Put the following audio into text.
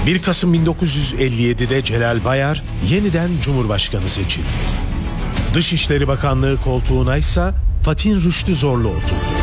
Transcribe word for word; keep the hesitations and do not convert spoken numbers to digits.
bir Kasım bin dokuz yüz elli yedi'de Celal Bayar yeniden Cumhurbaşkanı seçildi. Dışişleri Bakanlığı koltuğuna ise Fatih Rüştü Zorlu oturdu.